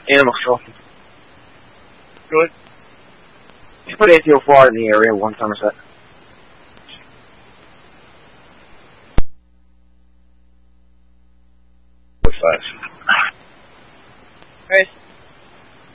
Animal Control. Good. Just put AT-04 in the area, 1 Somerset. With 5.